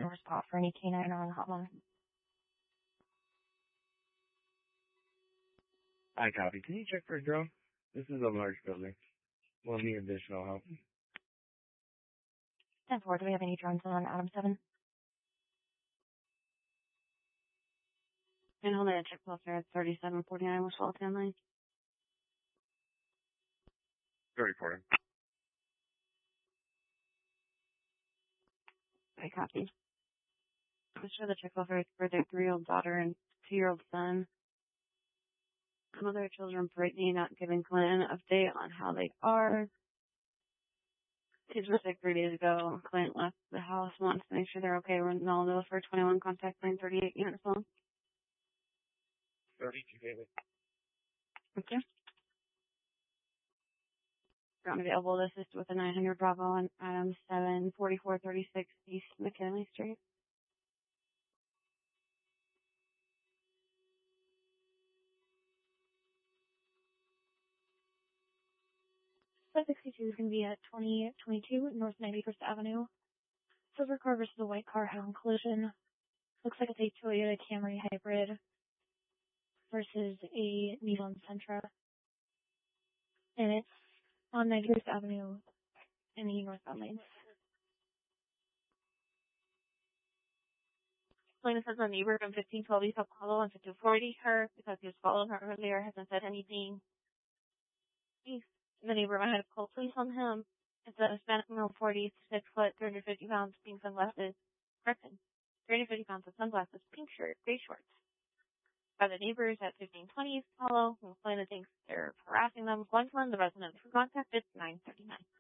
or spot for any canine on the hotline. I copy. Can you check for a drone? This is a large building. We'll need additional help. 10-4, do we have any drones on Adam 7? And hold on, check closer at 3749 Wishwell Town Lane. Very important. I copy. Let's show the check over for their 3-year-old daughter and 2-year-old son. Some of their children, Brittany, not giving Clint an update on how they are. Kids were sick 3 days ago. Clint left the house, wants to make sure they're okay. We're in Nolville for 21 contact line 38 units long. 32, David. Okay. Ground available to assist with a 900 Bravo on Adam 7, 4436 East McKinley Street. 562 is going to be at 2022 North 91st Avenue. Silver car versus a white car having collision. Looks like it's a Toyota Camry hybrid versus a Nissan Sentra. And it's on 91st Avenue in the northbound lanes. Plaintiff has a neighbor from 1512 East Apollo and 1540 her because he was following her earlier, hasn't said anything. The neighbor might have called police on him. It's a Hispanic male, 46 foot, 350 pounds, pink sunglasses. Correction. 350 pounds of sunglasses, pink shirt, gray shorts. By the neighbors at 1520 East Apollo, who plaintiff thinks they're harassing them. One from the resident who contacted 939.